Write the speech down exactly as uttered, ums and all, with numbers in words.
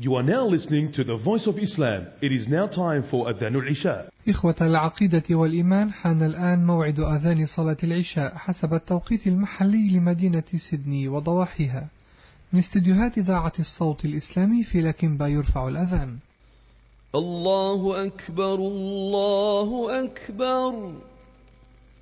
You are now listening to the Voice of Islam. It is now time for Adhan al-Isha. إخوة العقيدة والإيمان، حان الآن موعد أذان صلاة العشاء حسب التوقيت المحلي لمدينة سيدني وضواحيها. من استديوهات إذاعة الصوت الإسلامي في لاكمبا يرفع الأذان. الله أكبر الله أكبر.